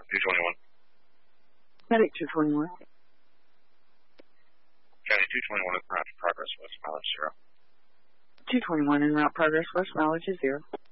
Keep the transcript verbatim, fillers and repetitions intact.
two twenty-one. Medic two twenty-one. County two twenty-one is route progress, west mileage zero. two twenty-one en route progress, west mileage is zero.